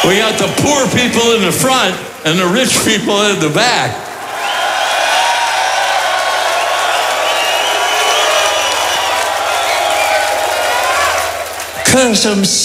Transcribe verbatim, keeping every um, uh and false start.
We got the poor people in the front and the rich people in the back. Cause I'm